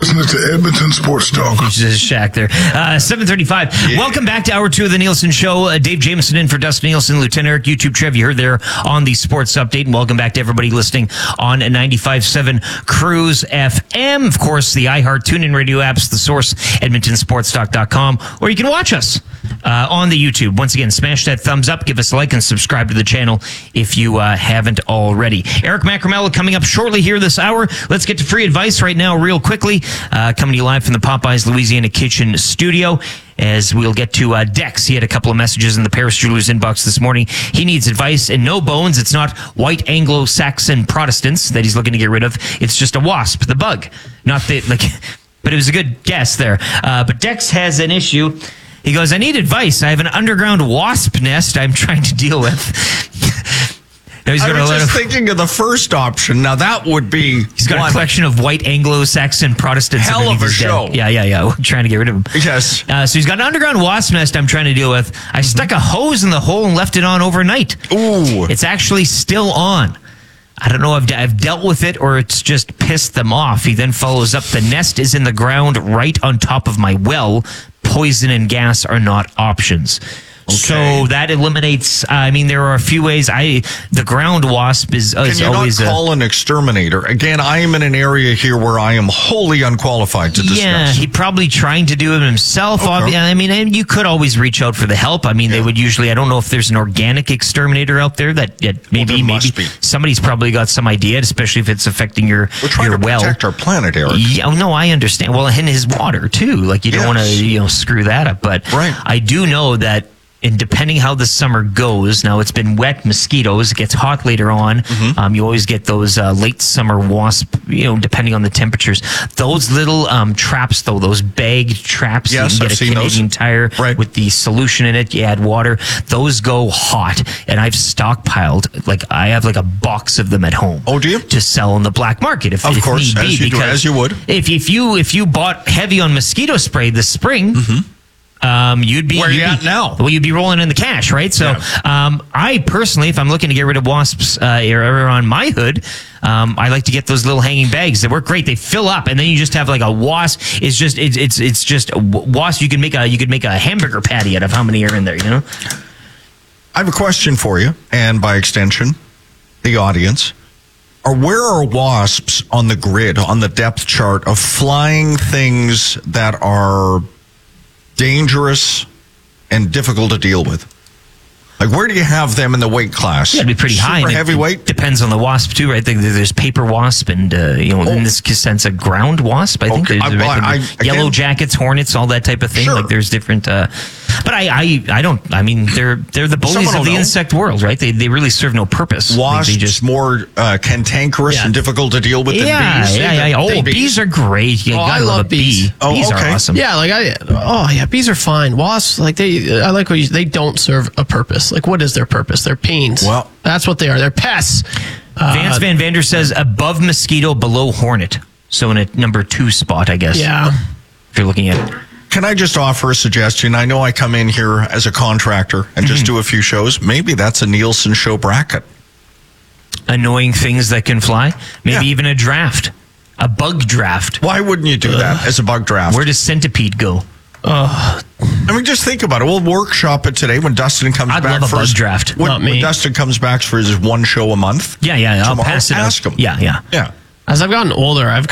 listening to Edmonton Sports Talk. Just Shaq there. 7:35. Yeah. Welcome back to Hour 2 of the Nielsen Show. Dave Jameson in for Dustin Nielsen, Lieutenant Eric, YouTube Trev. You heard there on the Sports Update. And welcome back to everybody listening on 95.7 Cruise FM. Of course, the iHeart TuneIn Radio apps, The Source, EdmontonSportsTalk.com, or you can watch us on the YouTube. Once again, smash that thumbs up, give us a like, and subscribe to the channel if you haven't already. Eric Macramello coming up shortly here this hour. Let's get to free advice right now real quickly. Coming to you live from the Popeyes Louisiana Kitchen studio. As we'll get to Dex. He had a couple of messages in the Paris Jewelers inbox this morning. He needs advice, and no bones. It's not white Anglo-Saxon Protestants that he's looking to get rid of. It's just a wasp, the bug. Not the, but it was a good guess there. But Dex has an issue. He goes, I need advice. I have an underground wasp nest I'm trying to deal with. I was just thinking of the first option. Now, that would be... He's got a collection of white Anglo-Saxon Protestants. Hell of a show. Yeah. We're trying to get rid of him. Yes. So he's got an underground wasp nest I'm trying to deal with. I stuck a hose in the hole and left it on overnight. Ooh. It's actually still on. I don't know if I've dealt with it or it's just pissed them off. He then follows up, the nest is in the ground right on top of my well. Poison and gas are not options. Okay. So that eliminates, there are a few ways. The ground wasp is always... Can you not call an exterminator? Again, I am in an area here where I am wholly unqualified to discuss. Yeah, he's probably trying to do it himself. Okay. And you could always reach out for the help. They would usually, I don't know if there's an organic exterminator out there that maybe somebody's probably got some idea, especially if it's affecting your well. We're trying to protect our planet, Eric. Yeah, no, I understand. Well, and his water too. You don't want to, screw that up. But right. I do know that. And depending how the summer goes, now it's been wet, mosquitoes, it gets hot later on. Mm-hmm. You always get those late summer wasp, depending on the temperatures. Those little traps, though, those bagged traps, yes, you can get a Canadian Tire with the solution in it, you add water, those go hot. And I've stockpiled, I have a box of them at home. Oh, do you? To sell on the black market, if course, need be. As you would. If you bought heavy on mosquito spray this spring... Mm-hmm. You'd be where you at now? Well, you'd be rolling in the cash, right? So, I personally, if I'm looking to get rid of wasps on my hood, I like to get those little hanging bags. They work great. They fill up, and then you just have a wasp. It's just a wasp. You could make a hamburger patty out of how many are in there. I have a question for you, and by extension, the audience. Where are wasps on the grid, on the depth chart of flying things that are dangerous and difficult to deal with? Where do you have them in the weight class? Yeah, it'd be pretty high. Super heavyweight? It depends on the wasp, too, right? There's paper wasp and, in this sense, a ground wasp, I think. Okay. Yellow jackets, hornets, all that type of thing. Sure. There's different... but I don't... they're the bullies of the insect world, right? They really serve no purpose. Wasps just more cantankerous and difficult to deal with than bees? Yeah. Oh, bees are great. You gotta love a bee. Bees are awesome. Yeah, bees are fine. Wasps, I like what they don't serve a purpose. What is their purpose? They're pains. Well, that's what they are. They're pests. Vance Van Vander says above mosquito, below hornet. So in a number 2 spot, I guess. Yeah. If you're looking at it. Can I just offer a suggestion? I know I come in here as a contractor and just do a few shows. Maybe that's a Nielsen show bracket. Annoying things that can fly. Maybe even a draft. A bug draft. Why wouldn't you do that as a bug draft? Where does centipede go? Just think about it. We'll workshop it today when Dustin comes back. I'd love a bug draft. When Dustin comes back for his one show a month. Yeah. I'll pass it. Ask him. Yeah. As I've gotten older, I've